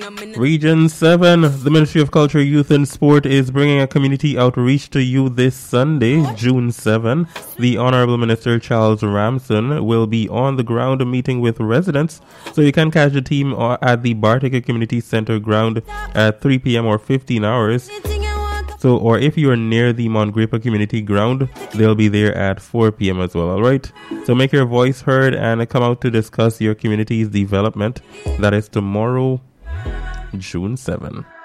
Region 7, the Ministry of Culture, Youth and Sport is bringing a community outreach to you this Sunday, June 7. The Honorable Minister Charles Ramson will be on the ground meeting with residents, so you can catch the team at the Bartica Community Center ground at 3 p.m. or 15 hours. So, or if you're near the Mount Graper Community Ground, they'll be there at 4 p.m. as well, all right? So make your voice heard and come out to discuss your community's development. That is tomorrow, June 7.